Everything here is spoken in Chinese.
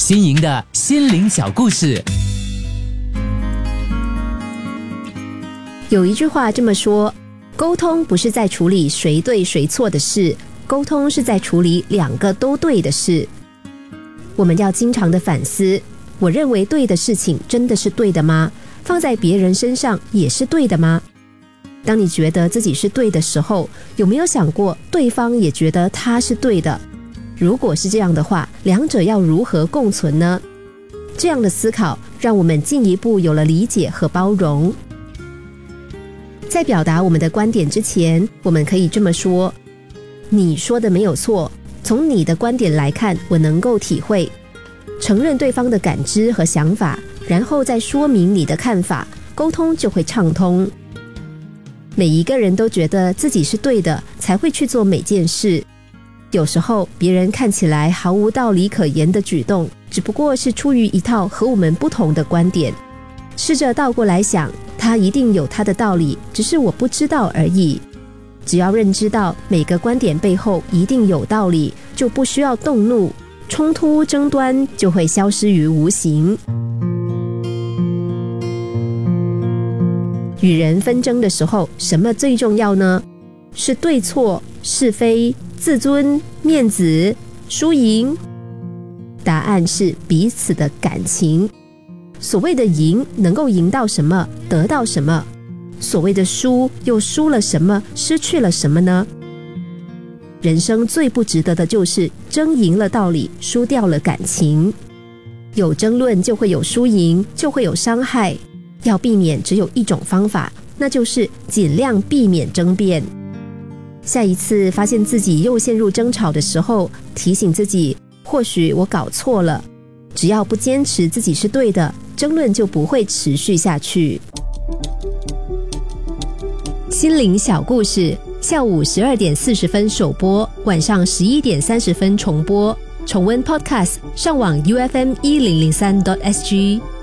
新颖的心灵小故事。 有一句话这么说，沟通不是在处理谁对谁错的事，沟通是在处理两个都对的事。我们要经常的反思，我认为对的事情真的是对的吗？放在别人身上也是对的吗？当你觉得自己是对的时候，有没有想过对方也觉得他是对的？如果是这样的话，两者要如何共存呢？这样的思考让我们进一步有了理解和包容。在表达我们的观点之前，我们可以这么说：你说的没有错，从你的观点来看，我能够体会，承认对方的感知和想法，然后再说明你的看法，沟通就会畅通。每一个人都觉得自己是对的，才会去做每件事。有时候别人看起来毫无道理可言的举动，只不过是出于一套和我们不同的观点。试着倒过来想，他一定有他的道理，只是我不知道而已。只要认知到每个观点背后一定有道理，就不需要动怒，冲突争端就会消失于无形。与人纷争的时候，什么最重要呢？是对错、是非、自尊、面子、输赢？答案是彼此的感情。所谓的赢，能够赢到什么，得到什么？所谓的输，又输了什么，失去了什么呢？人生最不值得的就是争赢了道理，输掉了感情。有争论就会有输赢，就会有伤害。要避免只有一种方法，那就是尽量避免争辩。下一次发现自己又陷入争吵的时候，提醒自己，或许我搞错了。只要不坚持自己是对的，争论就不会持续下去。心灵小故事，下午12点40分首播，晚上11点30分重播。重温 Podcast， 上网 UFM1003.SG。